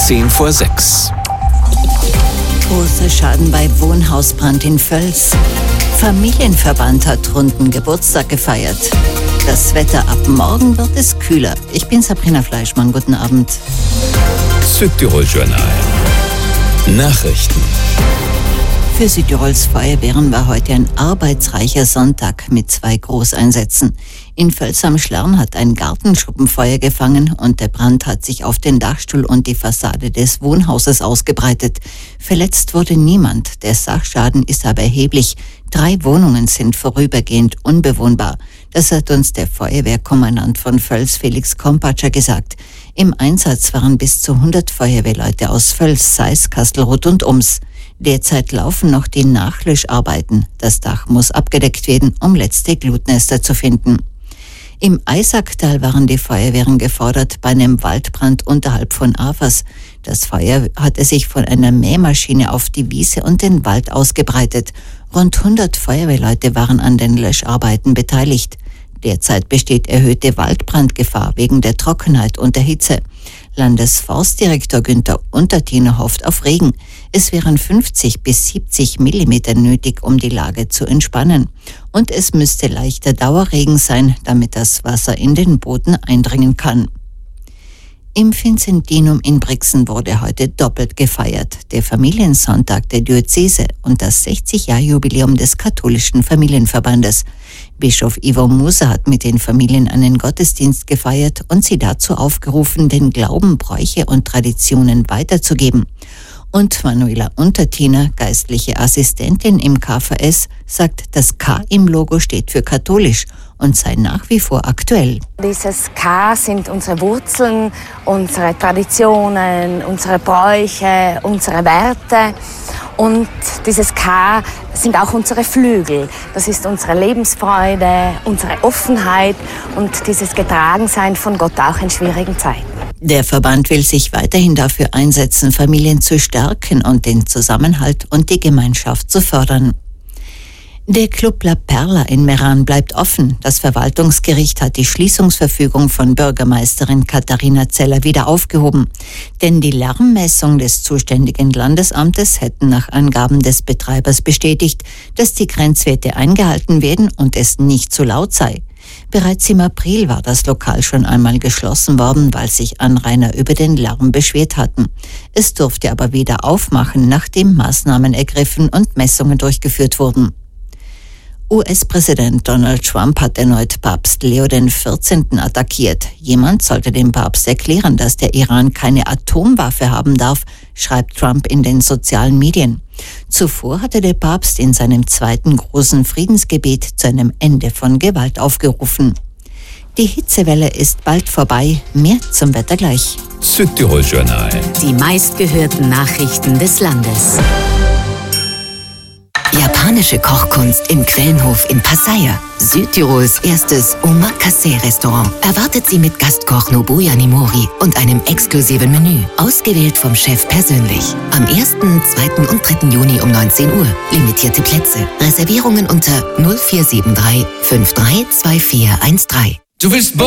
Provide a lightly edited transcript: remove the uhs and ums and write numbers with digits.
5:10. Großer Schaden bei Wohnhausbrand in Völs. Familienverband hat runden Geburtstag gefeiert. Das Wetter ab morgen wird es kühler. Ich bin Sabrina Fleischmann, guten Abend. Südtirol Journal. Nachrichten. Für Südtirols Feuerwehren war heute ein arbeitsreicher Sonntag mit 2 Großeinsätzen. In Völs am Schlern hat ein Gartenschuppen Feuer gefangen und der Brand hat sich auf den Dachstuhl und die Fassade des Wohnhauses ausgebreitet. Verletzt wurde niemand, der Sachschaden ist aber erheblich. 3 Wohnungen sind vorübergehend unbewohnbar. Das hat uns der Feuerwehrkommandant von Völs, Felix Kompatscher, gesagt. Im Einsatz waren bis zu 100 Feuerwehrleute aus Völs, Seis, Kastelruth und Ums. Derzeit laufen noch die Nachlöscharbeiten. Das Dach muss abgedeckt werden, um letzte Glutnester zu finden. Im Eisacktal waren die Feuerwehren gefordert bei einem Waldbrand unterhalb von Afers. Das Feuer hatte sich von einer Mähmaschine auf die Wiese und den Wald ausgebreitet. Rund 100 Feuerwehrleute waren an den Löscharbeiten beteiligt. Derzeit besteht erhöhte Waldbrandgefahr wegen der Trockenheit und der Hitze. Landesforstdirektor Günther Untertiner hofft auf Regen. Es wären 50 bis 70 Millimeter nötig, um die Lage zu entspannen. Und es müsste leichter Dauerregen sein, damit das Wasser in den Boden eindringen kann. Im Vincentinum in Brixen wurde heute doppelt gefeiert. Der Familiensonntag der Diözese und das 60-Jahr-Jubiläum des katholischen Familienverbandes. Bischof Ivo Musa hat mit den Familien einen Gottesdienst gefeiert und sie dazu aufgerufen, den Glauben, Bräuche und Traditionen weiterzugeben. Und Manuela Untertiner, geistliche Assistentin im KVS, sagt, das K im Logo steht für katholisch und sei nach wie vor aktuell. Dieses K sind unsere Wurzeln, unsere Traditionen, unsere Bräuche, unsere Werte. Und dieses K sind auch unsere Flügel. Das ist unsere Lebensfreude, unsere Offenheit und dieses Getragensein von Gott auch in schwierigen Zeiten. Der Verband will sich weiterhin dafür einsetzen, Familien zu stärken und den Zusammenhalt und die Gemeinschaft zu fördern. Der Club La Perla in Meran bleibt offen. Das Verwaltungsgericht hat die Schließungsverfügung von Bürgermeisterin Katharina Zeller wieder aufgehoben. Denn die Lärmmessung des zuständigen Landesamtes hätten nach Angaben des Betreibers bestätigt, dass die Grenzwerte eingehalten werden und es nicht zu laut sei. Bereits im April war das Lokal schon einmal geschlossen worden, weil sich Anrainer über den Lärm beschwert hatten. Es durfte aber wieder aufmachen, nachdem Maßnahmen ergriffen und Messungen durchgeführt wurden. US-Präsident Donald Trump hat erneut Papst Leo XIV. Attackiert. Jemand sollte dem Papst erklären, dass der Iran keine Atomwaffe haben darf, schreibt Trump in den sozialen Medien. Zuvor hatte der Papst in seinem 2. großen Friedensgebet zu einem Ende von Gewalt aufgerufen. Die Hitzewelle ist bald vorbei. Mehr zum Wetter gleich. Südtirol Journal. Die meistgehörten Nachrichten des Landes. Japanische Kochkunst im Quellenhof in Pattaya. Südtirols erstes Omakase-Restaurant erwartet Sie mit Gastkoch Nobuya Nimori und einem exklusiven Menü, ausgewählt vom Chef persönlich. Am 1., 2. und 3. Juni um 19 Uhr. Limitierte Plätze. Reservierungen unter 0473 532413. Du willst